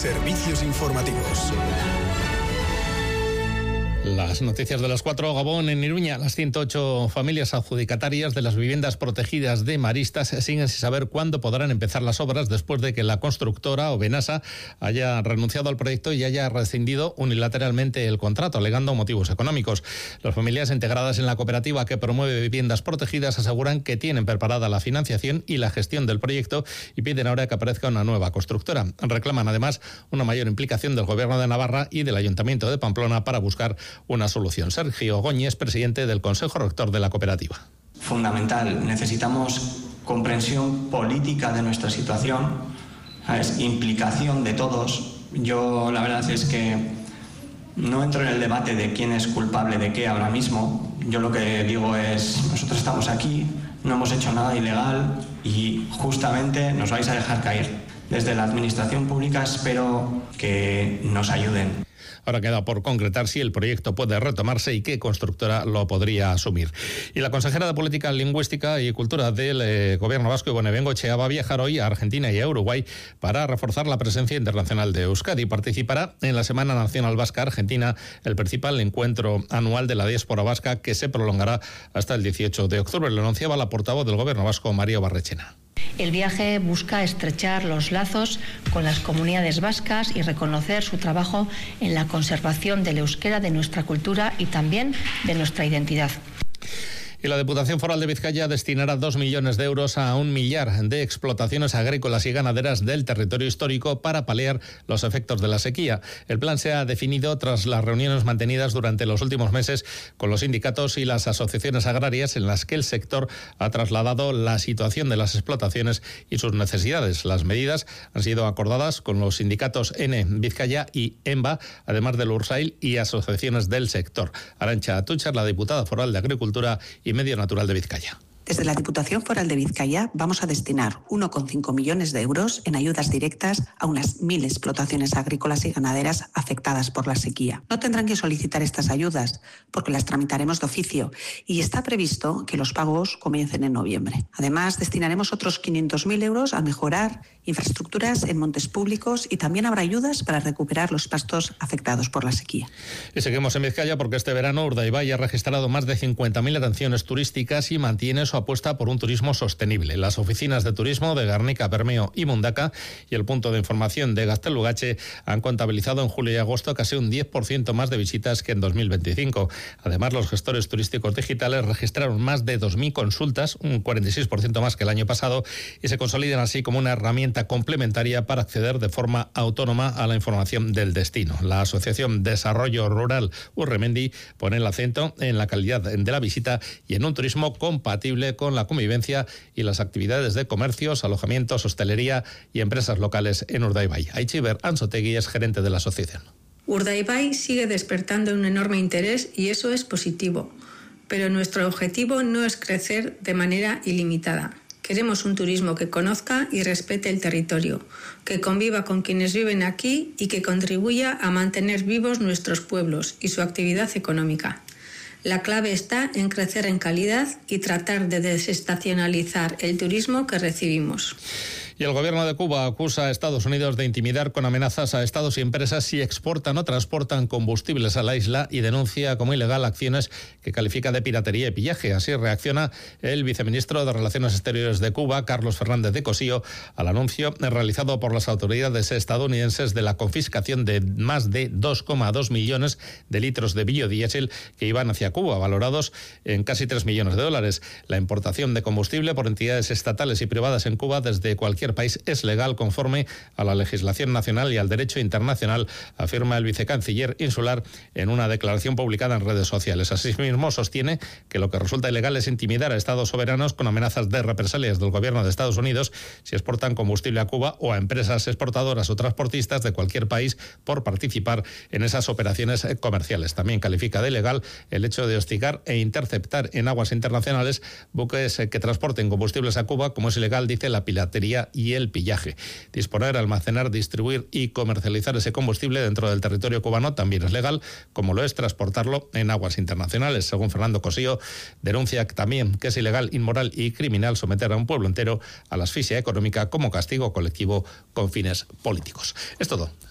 Servicios informativos. Las noticias de las 4. Gabón, en Iruña, las 108 familias adjudicatarias de las viviendas protegidas de Maristas siguen sin saber cuándo podrán empezar las obras después de que la constructora Obenasa haya renunciado al proyecto y haya rescindido unilateralmente el contrato, alegando motivos económicos. Las familias integradas en la cooperativa que promueve viviendas protegidas aseguran que tienen preparada la financiación y la gestión del proyecto y piden ahora que aparezca una nueva constructora. Reclaman además una mayor implicación del Gobierno de Navarra y del Ayuntamiento de Pamplona para buscar una solución. Sergio Góñez, presidente del Consejo Rector de la cooperativa. Fundamental, necesitamos comprensión política de nuestra situación, ¿sabes? Implicación de todos. Yo la verdad es que no entro en el debate de quién es culpable de qué ahora mismo. Yo lo que digo es, nosotros estamos aquí, no hemos hecho nada ilegal y justamente nos vais a dejar caer. Desde la administración pública espero que nos ayuden. Ahora queda por concretar si el proyecto puede retomarse y qué constructora lo podría asumir. Y la consejera de Política Lingüística y Cultura del Gobierno vasco, Ibone Bengoechea, va a viajar hoy a Argentina y a Uruguay para reforzar la presencia internacional de Euskadi. Participará en la Semana Nacional Vasca Argentina, el principal encuentro anual de la diáspora vasca que se prolongará hasta el 18 de octubre. Lo anunciaba la portavoz del Gobierno vasco, María Barrechena. El viaje busca estrechar los lazos con las comunidades vascas y reconocer su trabajo en la conservación del euskera, de nuestra cultura y también de nuestra identidad. Y la Diputación Foral de Vizcaya destinará 2 millones de euros a 1 millar de explotaciones agrícolas y ganaderas del territorio histórico para paliar los efectos de la sequía. El plan se ha definido tras las reuniones mantenidas durante los últimos meses con los sindicatos y las asociaciones agrarias, en las que el sector ha trasladado la situación de las explotaciones y sus necesidades. Las medidas han sido acordadas con los sindicatos N Vizcaya y EMBA, además del URSAIL y asociaciones del sector. Arantxa Atutxar, la diputada foral de Agricultura y Medio Natural de Vizcaya. Desde la Diputación Foral de Vizcaya vamos a destinar 1,5 millones de euros en ayudas directas a unas 1.000 explotaciones agrícolas y ganaderas afectadas por la sequía. No tendrán que solicitar estas ayudas porque las tramitaremos de oficio y está previsto que los pagos comiencen en noviembre. Además, destinaremos otros 500.000 euros a mejorar infraestructuras en montes públicos y también habrá ayudas para recuperar los pastos afectados por la sequía. Y seguimos en Vizcaya porque este verano Urdaibai ha registrado más de 50.000 atenciones turísticas y mantiene su apuesta por un turismo sostenible. Las oficinas de turismo de Garnica, Bermeo y Mundaka y el punto de información de Gaztelugatxe han contabilizado en julio y agosto casi un 10% más de visitas que en 2025. Además, los gestores turísticos digitales registraron más de 2.000 consultas, un 46% más que el año pasado, y se consolidan así como una herramienta complementaria para acceder de forma autónoma a la información del destino. La Asociación Desarrollo Rural Urremendi pone el acento en la calidad de la visita y en un turismo compatible con la convivencia y las actividades de comercios, alojamientos, hostelería y empresas locales en Urdaibai. Aichiber Anzotegui es gerente de la asociación. Urdaibai sigue despertando un enorme interés y eso es positivo, pero nuestro objetivo no es crecer de manera ilimitada. Queremos un turismo que conozca y respete el territorio, que conviva con quienes viven aquí y que contribuya a mantener vivos nuestros pueblos y su actividad económica. La clave está en crecer en calidad y tratar de desestacionalizar el turismo que recibimos. Y el gobierno de Cuba acusa a Estados Unidos de intimidar con amenazas a estados y empresas si exportan o transportan combustibles a la isla y denuncia como ilegal acciones que califica de piratería y pillaje. Así reacciona el viceministro de Relaciones Exteriores de Cuba, Carlos Fernández de Cosío, al anuncio realizado por las autoridades estadounidenses de la confiscación de más de 2,2 millones de litros de biodiesel que iban hacia Cuba, valorados en casi 3 millones de dólares. La importación de combustible por entidades estatales y privadas en Cuba desde cualquier país es legal conforme a la legislación nacional y al derecho internacional, afirma el vicecanciller insular en una declaración publicada en redes sociales. Asimismo, sostiene que lo que resulta ilegal es intimidar a estados soberanos con amenazas de represalias del gobierno de Estados Unidos si exportan combustible a Cuba o a empresas exportadoras o transportistas de cualquier país por participar en esas operaciones comerciales. También califica de ilegal el hecho de hostigar e interceptar en aguas internacionales buques que transporten combustibles a Cuba, como es ilegal, dice, la piratería y el pillaje. Disponer, almacenar, distribuir y comercializar ese combustible dentro del territorio cubano también es legal, como lo es transportarlo en aguas internacionales. Según Fernando Cosío, denuncia también que es ilegal, inmoral y criminal someter a un pueblo entero a la asfixia económica como castigo colectivo con fines políticos. Es todo.